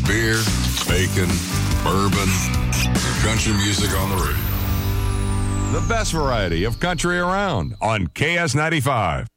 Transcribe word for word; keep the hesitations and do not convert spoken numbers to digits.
beer, bacon, bourbon, country music on the radio. The best variety of country around on K S ninety-five.